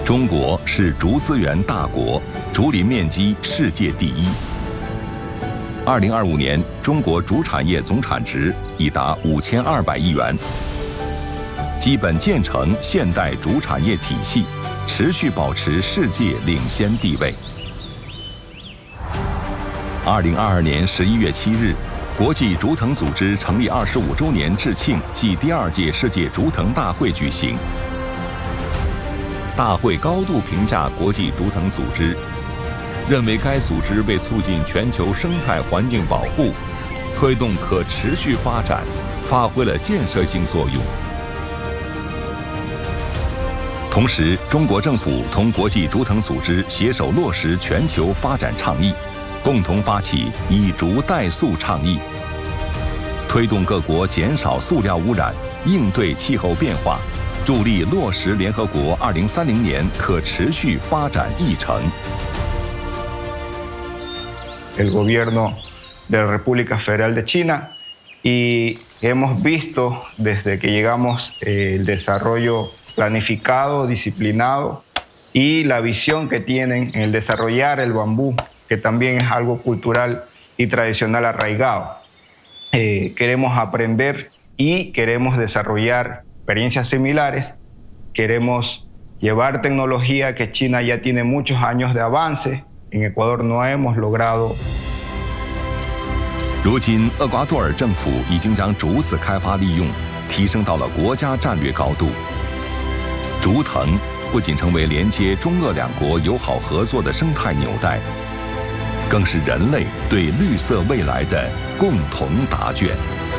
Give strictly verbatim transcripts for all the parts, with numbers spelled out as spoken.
中国是竹资源大国，竹林面积世界第一。二零二五年，中国竹产业总产值已达五千二百亿元，基本建成现代竹产业体系，持续保持世界领先地位。二零二二年十一月七日，国际竹藤组织成立二十五周年致庆暨第二届世界竹藤大会举行。大会高度评价国际竹藤组织，认为该组织为促进全球生态环境保护、推动可持续发展，发挥了建设性作用。同时，中国政府同国际竹藤组织携手落实全球发展倡议，共同发起以竹代塑倡议，推动各国减少塑料污染，应对气候变化，助力落实联合国二零三零年可持续发展议程。 El gobierno de la República Federal de China y hemos visto desde que llegamos eh, el desarrollo planificado, disciplinado y la visión que tienen en el desarrollar el bambú, que también es algo cultural y tradicional arraigado. Eh, queremos aprender y queremos desarrollar experiencias similares, queremos llevar tecnología que China ya tiene muchos años de avance, en Ecuador no hemos logrado。 如今，厄瓜多尔政府已经将竹子开发利用提升到了国家战略高度。竹藤不仅成为连接中俄两国友好合作的生态纽带，更是人类对绿色未来的共同答卷。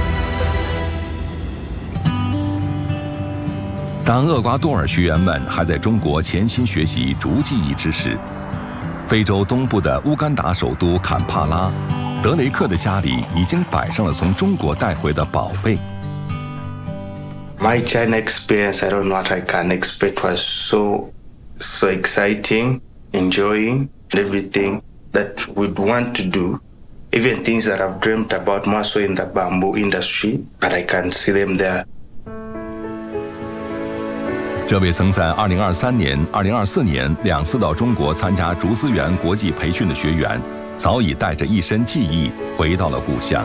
当厄瓜多尔学员们还在中国潜心学习竹技艺之时，非洲东部的乌干达首都坎帕拉，德雷克的家里已经摆上了从中国带回的宝贝。 My China experience, I don't know what I can expect, was so, so exciting, enjoying everything that we'd want to do. Even things that I've dreamt about more so in the bamboo industry, but I can see them there. 这位曾在二零二三年、二零二四年两次到中国参加竹资源国际培训的学员，早已带着一身技艺回到了故乡。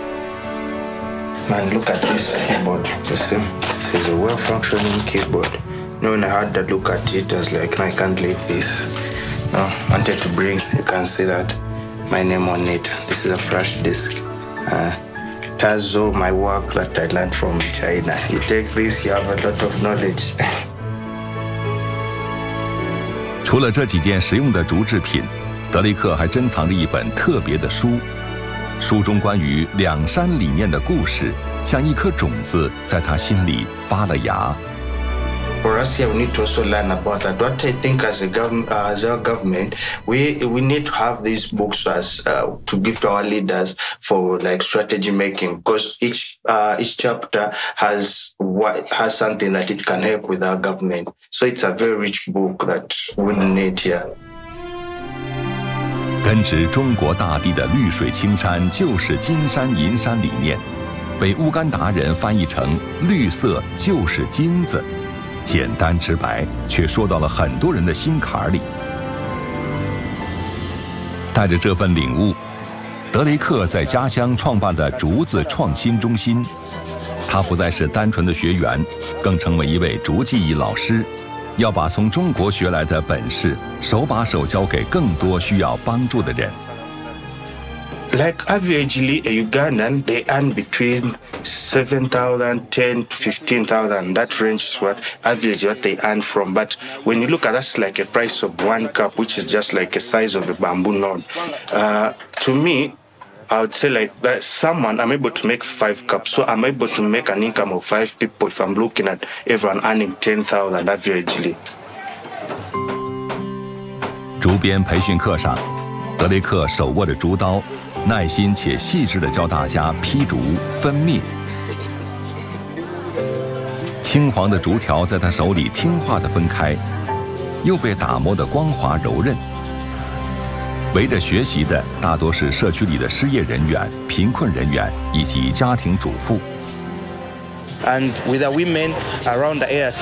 Man, look at this keyboard. You see, this is a well-functioning keyboard. You know, when I had to look at it, I was like, no, I can't leave this. No, I wanted to bring. You can see that my name on it. This is a flash disk. Uh, it has all my work that I learned from China. You take this, you have a lot of knowledge. 除了这几件实用的竹制品，德雷克还珍藏着一本特别的书，书中关于两山理念的故事，像一颗种子在他心里发了芽。 For us here, we need to also learn about that. What I think as a government, uh, as our government, we we need to have these books as uh, to give to our leaders for like strategy making, because each uh, each chapter has what has something that it can help with our government. So it's a very rich book that we need here. 根植中国大地的绿水青山就是金山银山理念，被乌干达人翻译成绿色就是金子。简单直白，却说到了很多人的心坎里。带着这份领悟，德雷克在家乡创办的竹子创新中心，他不再是单纯的学员，更成为一位竹技艺老师，要把从中国学来的本事手把手教给更多需要帮助的人。 Like averagely, a Ugandan, they earn between seven thousand, ten to fifteen thousand. That range is what average what they earn from. But when you look at us like a price of one cup, which is just like a size of a bamboo node, uh, to me, I would say like that someone, I'm able to make five cups. So I'm able to make an income of five people if I'm looking at everyone earning ten thousand averagely. 竹编培训课上，德雷克手握着竹刀，耐心且细致地教大家劈竹、分篾。青黄的竹条在他手里听话地分开，又被打磨得光滑柔韧。围着学习的大多是社区里的失业人员、贫困人员以及家庭主妇。 And with the women around the area